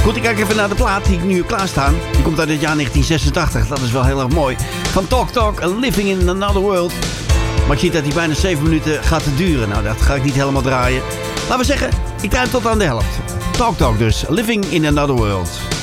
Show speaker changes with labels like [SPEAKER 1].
[SPEAKER 1] Goed, ik kijk even naar de plaat die ik nu klaarstaan. Die komt uit het jaar 1986. Dat is wel heel erg mooi. Van Talk Talk, Living in Another World. Maar ik zie dat die bijna 7 minuten gaat te duren. Nou, dat ga ik niet helemaal draaien. Laten we zeggen, ik draai hem tot aan de helft. Talk Talk dus, Living in Another World.